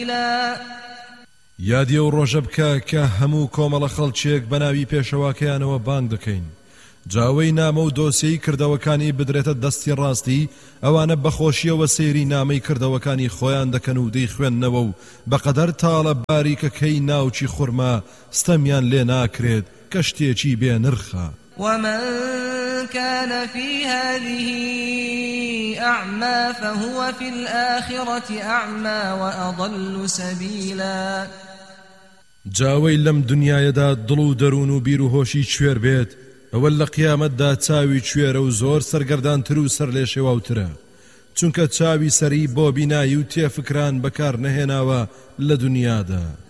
یادی ئەو ڕۆژە بکە کە هەموو کۆمەڵە خەڵکێک بەناوی پێشەواکەیانەوە بانگ دەکەین جاوەی نامە و دۆسیەی کردەوەکانی بدرێتە دەستی ڕاستی ئەوانە بەخۆشیەوە سەیری نامەی کردەوەکانی خۆیان دەکەن و دەیخوێندنەوە و بەقەدەر تاڵە باریکەکەی ناوچی خورما ستەمیان لێ ناکرێت کە شتێکی بێ نرخە ومن كان في هذه أعمى فهو في الآخرة أعمى وأضل سبيلا جاوەی لەم دنیایەدا دڵ و دەروون و بیر و هۆشی کوێر بێت ئەوە لە قیامەتدا چاوی کوێرە و زۆر سەرگەردانتر و سەر لێ شێواوترە چونکە چاوی سەری بۆ بینایی و تێفکران بەکار نەهێناوە لە دنیادا